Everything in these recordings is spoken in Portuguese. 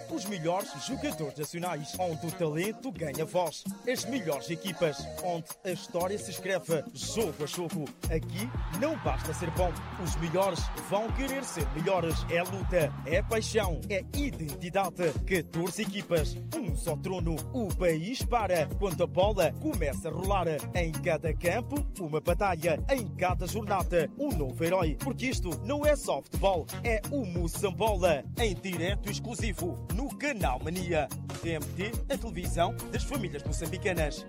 Os melhores jogadores nacionais, onde o talento ganha voz. As melhores equipas, onde a história se escreve jogo a jogo. Aqui não basta ser bom. Os melhores vão querer ser melhores. É luta, é paixão, é identidade. 14 equipas, um só trono. O país para quando a bola começa a rolar. Em cada campo, uma batalha. Em cada jornada, um novo herói. Porque isto não é só futebol, é o Moçambola. Em direto exclusivo no Canal Mania. TMT, a televisão das famílias moçambicanas.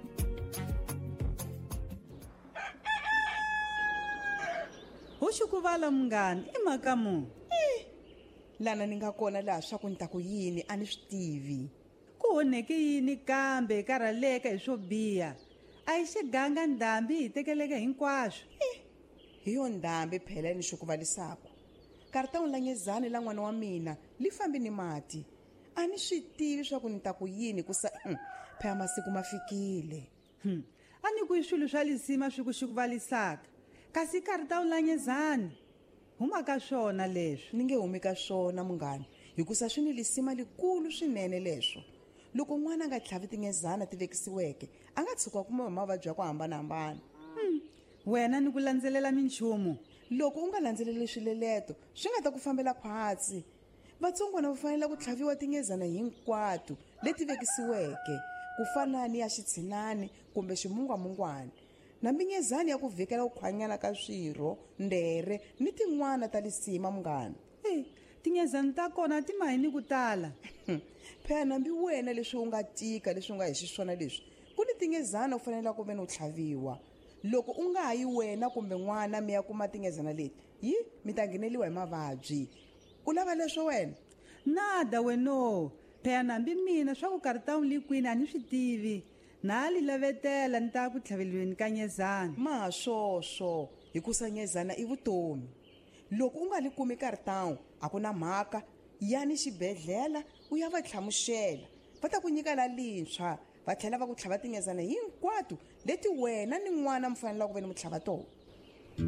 Ushukuvala mngani imakamu. Lana ni nga kona laha swa ku ni ta ku yini a ni swi tivi. Ku onheke yini kambe karhaleka hi swo biha. A hi xiganga ndhambi hi tekeleke hinkwaswo. Hi yo ndhambi phela ni xukuvalisako. Karata unlanyezani la n'wana wa mina li fambi ni mati. A ni swi tivi swa ku ni ta ku yini kusa phela masiku ma fikile. A ni ku swilo swa lisima swi ku xikuvalisaka. Kasi karata unlanyezani. Huma ka swona leswi. Ni nge humi ka swona munghani hikusa swi ni lisima likulu swinene leswo. Loko n'wana nga tlhavi tingezana ti vekisiweke a nga tshuka kuma hi mavabyi ya ku hambanahambana. Wena ni ku landzelela minchumu. Loko u nga landzeleli swileleto swi nga ta ku fambela khwatsi. Vatsongwana va fanele ku tlhaviwa tingezana hinkwato leti vekisiweke ku fana ni ya xitshinani kumbe ximungwamungwana. Na mingezani ya ku vhekela ku khwanyana ka swirho, ndere ni tin'wana ta lisima munghana. Tingezani ta kona ti mahini ku tala. Phela nambi wena leswi u nga tika leswi u nga hi xiswona leswi ku ni tingezana u fanele ku veni u tlhaviwa. Loko u nga yi wena kumbe n'wana mi ya kuma tingezana leti mi ta ngheneliwa hi mavabyi. U lava leswo wena? Nada weno. Phela nambi mina swa ku karata unlikwini a ni swi tivi. Na li lavetela ni ta ku tlhaveliweni ka nyezana. Ma swoswo hikusa nyezana i vutomi. Loko u nga li kumi karatawu a ku na mhaka yani xibedhlela u ya va tlhamuxela va ta ku nyika la lintshwa va tlhela va ku tlhava tingezana hinkwato leti wena ni n'wana mi fanele ku ve ni mi tlhava tona.